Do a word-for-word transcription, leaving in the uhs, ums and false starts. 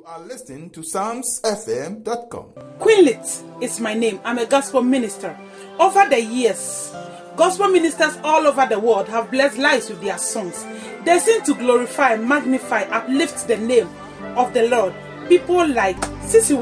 are listening to psalms f m dot com. Queenlit is my name. I'm a gospel minister. Over the years, gospel ministers all over the world have blessed lives with their songs. They sing to glorify, magnify, uplift the name of the Lord. People like Sissy